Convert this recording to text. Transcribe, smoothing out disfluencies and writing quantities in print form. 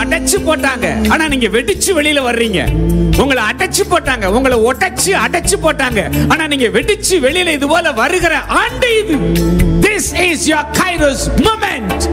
அடைச்சு போட்டாங்க, ஆனா நீங்க வெடிச்சு வெளியில வர்றீங்க. உங்களை அடைச்சு போட்டாங்க, உங்களை ஒட்டச்சு அடைச்சு போட்டாங்க, ஆனா நீங்க வெடிச்சு வெளியில இது போல வருகிற ஆண்டு இது. This is your Kairos moment.